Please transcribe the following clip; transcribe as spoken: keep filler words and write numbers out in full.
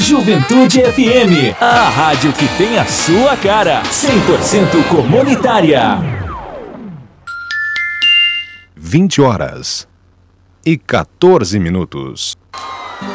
Juventude F M, a rádio que tem a sua cara, cem por cento comunitária. vinte horas e quatorze minutos.